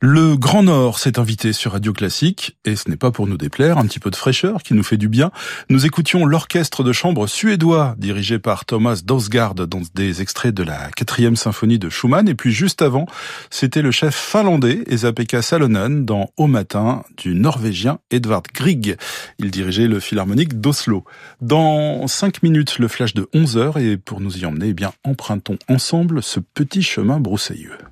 Le Grand Nord s'est invité sur Radio Classique, et ce n'est pas pour nous déplaire, un petit peu de fraîcheur qui nous fait du bien. Nous écoutions l'orchestre de chambre suédois, dirigé par Thomas Dausgaard, dans des extraits de la 4e symphonie de Schumann, et puis juste avant, c'était le chef finlandais, Esa-Pekka Salonen, dans Au matin, du Norvégien Edvard Grieg. Il dirigeait le Philharmonique d'Oslo. Dans 5 minutes, le flash de 11h, et pour nous y emmener, empruntons ensemble ce petit chemin broussailleux.